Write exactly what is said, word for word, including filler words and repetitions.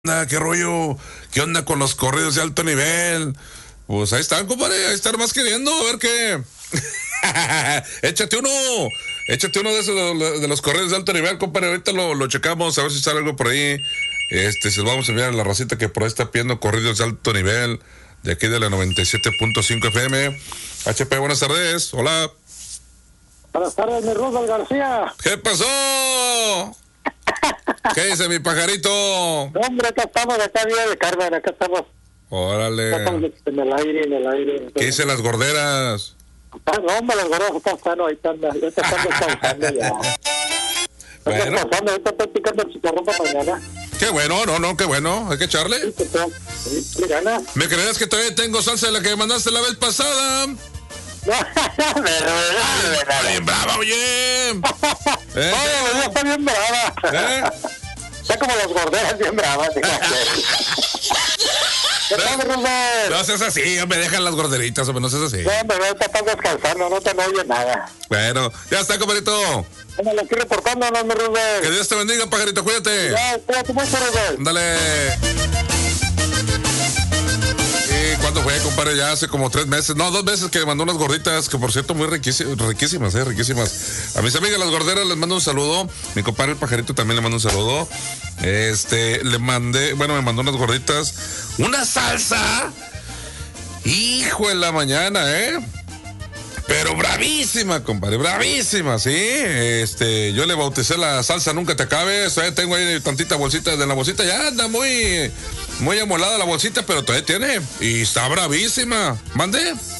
onda? ¿Qué rollo? ¿Qué onda con los corridos de alto nivel? Pues ahí están, compadre, ahí están más queriendo, a ver qué. Échate uno, échate uno de esos de los corridos de alto nivel, compadre, ahorita lo, lo checamos, a ver si sale algo por ahí. Este, se lo vamos a enviar a la racita que por ahí está pidiendo corridos de alto nivel, de aquí de la noventa y siete punto cinco F M. H P, buenas tardes, hola. Buenas tardes, mi Rudolf García. ¿Qué pasó? ¿Qué dice mi pajarito? No, hombre, acá estamos, acá viene de Carmen, acá estamos. Órale. Acá estamos en el aire, en el aire. ¿Qué dicen las gorderas? Ah, no, hombre, los gordos están sanos, ahí están, ya están descansando ya. Bueno. Están descansando, ahorita estoy picando el chicharrón para mañana. Qué bueno, no, no, qué bueno, hay que echarle. Sí, que sea. Sí, ¿qué gana? ¿Me creerás que todavía tengo salsa de la que me mandaste la vez pasada? No, verdad, Está bien brava, oye. ¿Eh? Oye, ya está bien brava. ¿Eh? Está como las gorderas bien bravas. ¿Qué tal, Rudolf? No seas así, hombre, dejan las gorderitas, hombre, no seas así. No, hombre, ahorita estás descansando, no te no oyes nada. Bueno, ya está, compadrito. Bueno, le estoy reportando, no, mi Rudolf. Que Dios te bendiga, pajarito, cuídate. Ya, cuídate mucho, Rudolf. Dale. Sí, ¿cuándo fue, compadre? Ya hace como tres meses, no, dos meses que me mandó unas gorditas, que por cierto, muy riquísimas, riquísimas, eh, riquísimas. A mis amigas las gorderas les mando un saludo. Mi compadre el pajarito también le mando un saludo. Este, le mandé, bueno, me mandó unas gorditas. Una salsa. Hijo de la mañana, ¿eh? Pero bravísima, compadre, bravísima, ¿sí? Este, yo le bauticé la salsa Nunca Te Acabes, todavía tengo ahí tantita bolsita, de la bolsita ya anda muy, muy amolada la bolsita, pero todavía tiene, y está bravísima. ¿Mande?